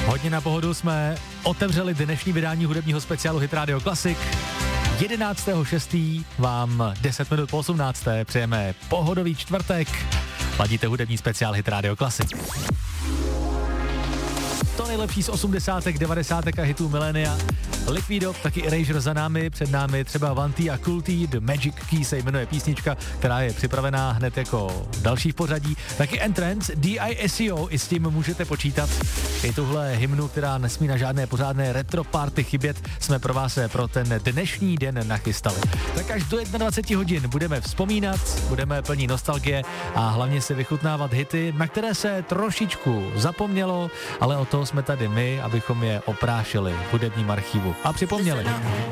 Hodně na pohodu jsme otevřeli dnešní vydání hudebního speciálu Hit Radio Classic. 11.6. vám 10 minut po 18. přejeme pohodový čtvrtek. Ladíte hudební speciál Hit Radio Classic. To nejlepší z 80. 90. a hitů milénia. Liquido, taky Erasure za námi, před námi třeba Vanty a Kulty, The Magic Key se jmenuje písnička, která je připravená hned jako další v pořadí. Taky Entrance, DISCO, i s tím můžete počítat. I tuhle hymnu, která nesmí na žádné pořádné retro party chybět, jsme pro vás pro ten dnešní den nachystali. Tak až do 21 hodin budeme vzpomínat, budeme plní nostalgie a hlavně si vychutnávat hity, na které se trošičku zapomnělo, ale o to jsme tady my, abychom je oprášili v hudebním archivu a připomněli.